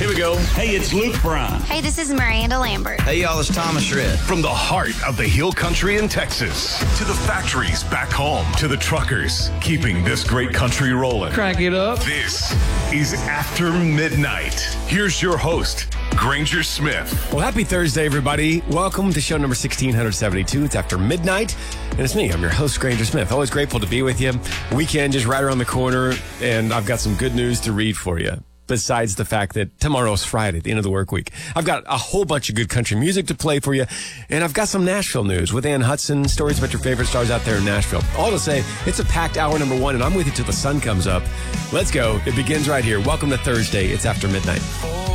Here we go. Hey, it's Luke Bryan. Hey, this is Miranda Lambert. Hey, y'all, it's Thomas Rhett. From the heart of the Hill Country in Texas to the factories back home to the truckers keeping this great country rolling. Crank it up. This is After Midnight. Here's your host, Granger Smith. Well, happy Thursday, everybody. Welcome to show number 1672. It's After Midnight, and it's me. I'm your host, Granger Smith. Always grateful to be with you. Weekend just right around the corner, and I've got some good news to read for you. Besides the fact that tomorrow's Friday, the end of the work week. I've got a whole bunch of good country music to play for you, and I've got some Nashville news with Ann Hudson, stories about your favorite stars out there in Nashville. All to say, it's a packed hour number one, and I'm with you till the sun comes up. Let's go. It begins right here. Welcome to Thursday. It's After Midnight.